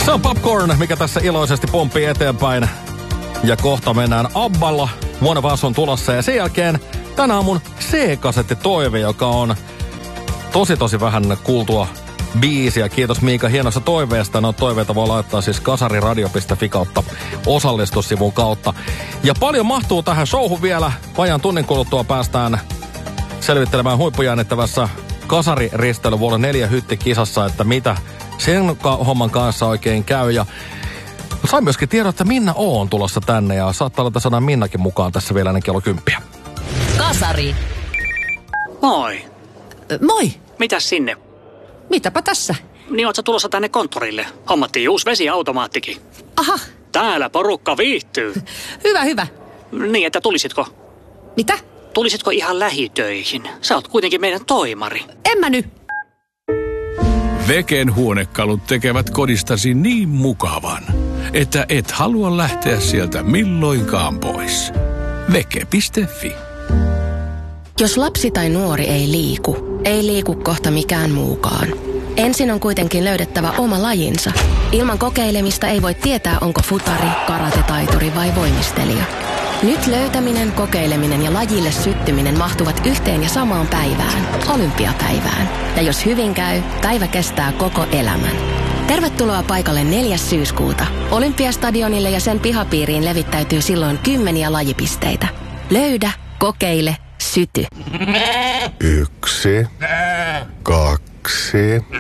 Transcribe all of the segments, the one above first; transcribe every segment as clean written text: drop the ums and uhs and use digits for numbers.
Se on Popcorn, mikä tässä iloisesti pomppii eteenpäin. Ja kohta mennään Abballa. One of Us on tulossa ja sen jälkeen tänä aamun C-kasetti toive, joka on tosi vähän kuultua biisiä. Kiitos Miika hienosta toiveesta. No toiveita voi laittaa siis kasariradio.fi kautta osallistussivun kautta. Ja paljon mahtuu tähän showhun vielä. Vajaan tunnin kuluttua päästään selvittelemään huippujännittävässä kasariristeily vuonna 4 hyttikisassa, että mitä sen homman kanssa oikein käy. Ja sain myöskin tiedon, että Minna O on tulossa tänne ja saattaa olla, että saadaan Minnakin mukaan tässä vielä ennen kello 10. Kasari. Moi. Moi. Mitäs sinne? Mitäpä tässä? Niin oot sä tulossa tänne konttorille? Hommattiin uusi vesiautomaattikin. Aha. Täällä porukka viihtyy. Hyvä. Niin, että tulisitko? Mitä? Tulisitko ihan lähitöihin? Sä oot kuitenkin meidän toimari. En mä nyt. Veken huonekalut tekevät kodistasi niin mukavan, että et halua lähteä sieltä milloinkaan pois. Veke.fi. Jos lapsi tai nuori ei liiku kohta mikään muukaan. Ensin on kuitenkin löydettävä oma lajinsa. Ilman kokeilemista ei voi tietää, onko futari, karatetaituri vai voimistelija. Nyt löytäminen, kokeileminen ja lajille syttyminen mahtuvat yhteen ja samaan päivään, olympiapäivään. Ja jos hyvin käy, päivä kestää koko elämän. Tervetuloa paikalle 4. syyskuuta. Olympiastadionille ja sen pihapiiriin levittäytyy silloin 10 lajipisteitä. Löydä, kokeile, syty. 1, 2,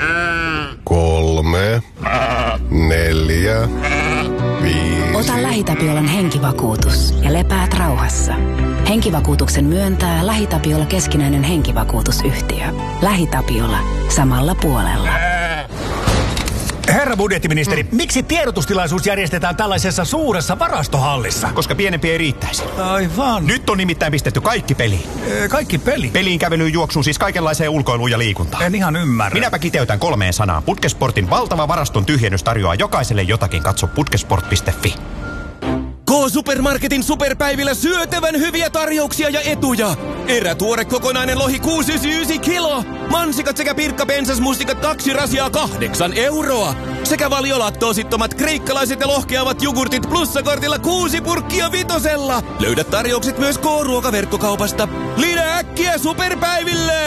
3, 4, 5. Ota LähiTapiolan henkivakuutus ja lepäät rauhassa. Henkivakuutuksen myöntää LähiTapiola keskinäinen henkivakuutusyhtiö. LähiTapiola. Samalla puolella. Herra budjettiministeri, miksi tiedotustilaisuus järjestetään tällaisessa suuressa varastohallissa? Koska pienempi ei riittäisi. Aivan. Nyt on nimittäin pistetty kaikki peliin. Kaikki peli? Peliin, kävelyyn, juoksuun, siis kaikenlaiseen ulkoiluun ja liikuntaan. En ihan ymmärrä. Minäpä kiteytän 3 sanaan. Putkesportin valtava varaston tyhjennys tarjoaa jokaiselle jotakin. Katso putkesport.fi. K-Supermarketin superpäivillä syötävän hyviä tarjouksia ja etuja. Erätuore kokonainen lohi 6,99 kilo. Mansikat sekä pirkkapensasmustikat 2 rasiaa 8 euroa. Sekä valiolaktosittomat kreikkalaiset ja lohkeavat jogurtit plussakortilla 6 purkkia 5. Löydät tarjoukset myös K-ruokaverkkokaupasta. Liidä äkkiä superpäiville!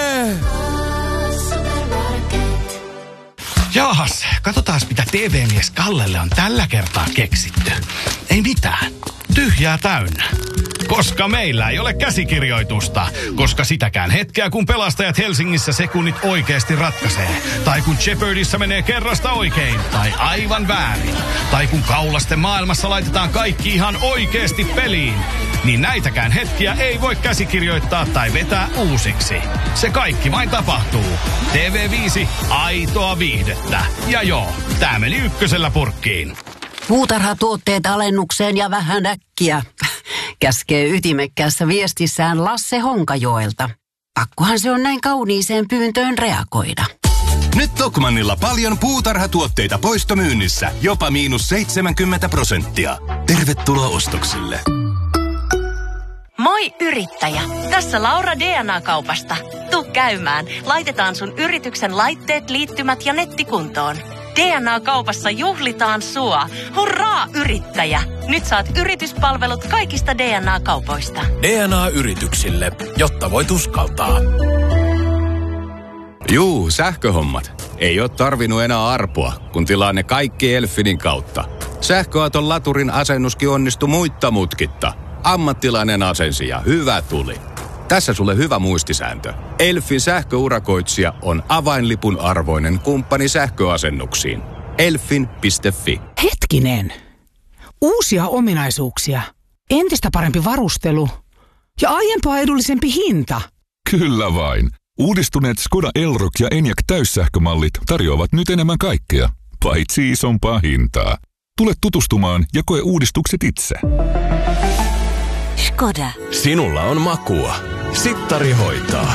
Jaahas, katsotaas mitä TV-mies Kallelle on tällä kertaa keksitty. Ei mitään, tyhjää täynnä. Koska meillä ei ole käsikirjoitusta. Koska sitäkään hetkeä, kun pelastajat Helsingissä sekunnit oikeasti ratkaisee. Tai kun Jeopardyssa menee kerrasta oikein. Tai aivan väärin. Tai kun kaulasten maailmassa laitetaan kaikki ihan oikeasti peliin. Niin näitäkään hetkiä ei voi käsikirjoittaa tai vetää uusiksi. Se kaikki vain tapahtuu. TV5, aitoa viihdettä. Ja joo, tää meni ykkösellä purkkiin. Puutarhatuotteet alennukseen ja vähän äkkiä. Käskee ytimekkäässä viestissään Lasse Honkajoelta. Pakkohan se on näin kauniiseen pyyntöön reagoida. Nyt Tokmannilla paljon puutarhatuotteita poistomyynnissä. Jopa -70%. Tervetuloa ostoksille. Moi yrittäjä! Tässä Laura DNA-kaupasta. Tuu käymään. Laitetaan sun yrityksen laitteet, liittymät ja netti kuntoon. DNA-kaupassa juhlitaan sua. Hurraa yrittäjä! Nyt saat yrityspalvelut kaikista DNA-kaupoista. DNA-yrityksille, jotta voit uskaltaa. Juu, sähköhommat. Ei ole tarvinnut enää arpoa, kun tilaa ne kaikki Elfinin kautta. Sähköauton laturin asennuskin onnistui muitta mutkitta. Ammattilainen asensi ja hyvä tuli. Tässä sulle hyvä muistisääntö. Elfin sähköurakoitsija on avainlipun arvoinen kumppani sähköasennuksiin. Elfin.fi. Hetkinen. Uusia ominaisuuksia. Entistä parempi varustelu. Ja aiempaa edullisempi hinta. Kyllä vain. Uudistuneet Skoda Elroq ja Enyaq täyssähkömallit tarjoavat nyt enemmän kaikkea, paitsi isompaa hintaa. Tule tutustumaan ja koe uudistukset itse. Skoda. Sinulla on makua. Sittari hoitaa.